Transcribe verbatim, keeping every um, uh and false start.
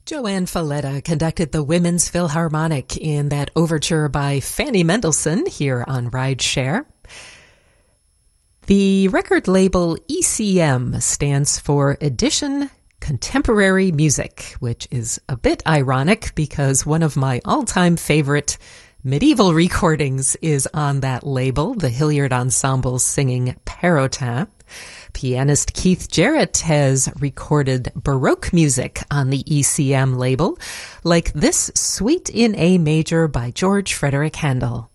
Joanne Falletta conducted the Women's Philharmonic in that overture by Fanny Mendelssohn here on Rideshare. The record label E C M stands for Edition Contemporary Music, which is a bit ironic because one of my all-time favorite medieval recordings is on that label, the Hilliard Ensemble singing Perrotin. Pianist Keith Jarrett has recorded Baroque music on the E C M label, like this Suite in A Major by George Frederick Handel.